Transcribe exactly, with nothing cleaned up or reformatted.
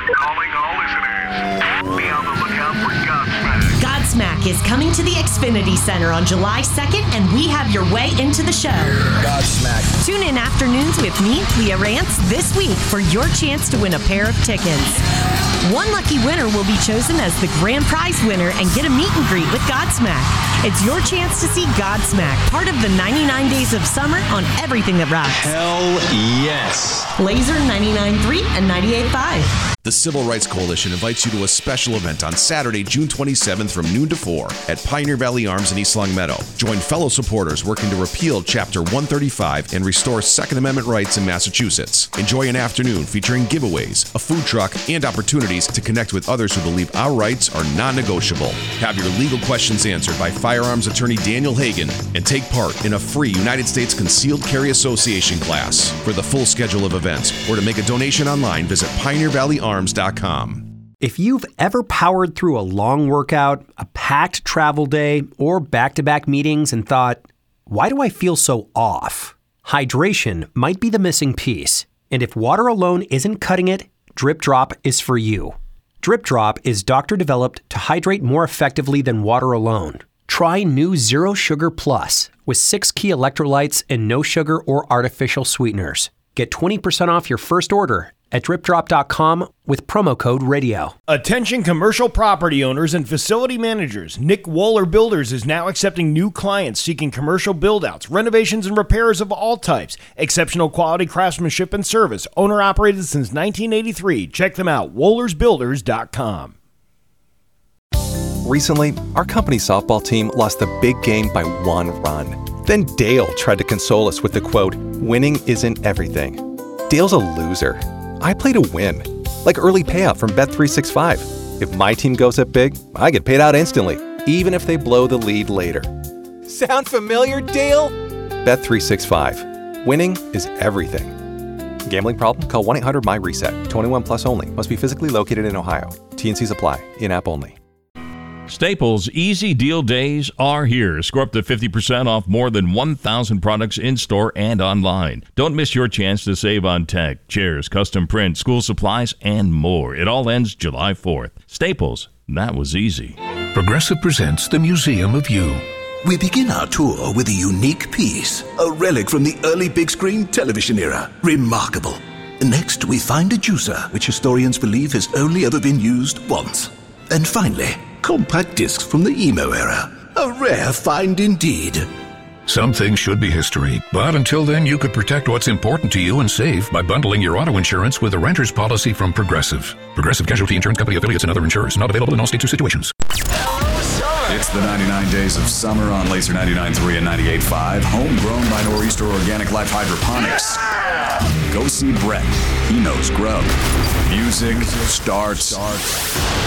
Calling all listeners. Be on the lookout for Godsmack. Godsmack is coming to the Xfinity Center on July second, and we have your way into the show. Godsmack. Tune in afternoons with me, Leah Rance, this week for your chance to win a pair of tickets. One lucky winner will be chosen as the grand prize winner and get a meet and greet with Godsmack. It's your chance to see Godsmack, part of the ninety-nine Days of Summer on everything that rocks. Hell yes. Laser ninety-nine point three and ninety-eight point five. The Civil Rights Coalition invites you to a special event on Saturday, June twenty-seventh from noon to four at Pioneer Valley Arms in East Longmeadow. Join fellow supporters working to repeal Chapter one thirty-five and restore Second Amendment rights in Massachusetts. Enjoy an afternoon featuring giveaways, a food truck, and opportunities to connect with others who believe our rights are non-negotiable. Have your legal questions answered by firearms attorney Daniel Hagan and take part in a free United States Concealed Carry Association class. For the full schedule of events or to make a donation online, visit pioneer valley arms dot com. If you've ever powered through a long workout, a packed travel day, or back-to-back meetings and thought, why do I feel so off? Hydration might be the missing piece. And if water alone isn't cutting it, Drip Drop is for you. Drip Drop is doctor-developed to hydrate more effectively than water alone. Try new Zero Sugar Plus with six key electrolytes and no sugar or artificial sweeteners. Get twenty percent off your first order at drip drop dot com with promo code radio. Attention commercial property owners and facility managers. Nick Waller Builders is now accepting new clients seeking commercial build-outs, renovations, and repairs of all types. Exceptional quality craftsmanship and service. Owner-operated since nineteen eighty-three. Check them out, wohlers builders dot com. Recently, our company's softball team lost the big game by one run. Then Dale tried to console us with the quote, "Winning isn't everything." Dale's a loser. I play to win, like early payout from Bet three sixty-five. If my team goes up big, I get paid out instantly, even if they blow the lead later. Sound familiar, Dale? Bet three sixty-five. Winning is everything. Gambling problem? Call one eight hundred M Y reset. twenty-one plus only. Must be physically located in Ohio. T and Cs apply. In-app only. Staples Easy Deal Days are here. Score up to fifty percent off more than one thousand products in-store and online. Don't miss your chance to save on tech, chairs, custom print, school supplies, and more. It all ends July fourth. Staples, that was easy. Progressive presents the Museum of You. We begin our tour with a unique piece, a relic from the early big screen television era. Remarkable. Next, we find a juicer, which historians believe has only ever been used once. And finally, compact discs from the emo era. A rare find indeed. Some things should be history, but until then you could protect what's important to you and save by bundling your auto insurance with a renter's policy from Progressive. Progressive Casualty Insurance Company affiliates and other insurers. Not available in all states or situations. It's the ninety-nine Days of Summer on Laser ninety-nine point three and ninety-eight point five. Homegrown by Nor'easter Organic Life Hydroponics. Go see Brett. He knows grub. Music starts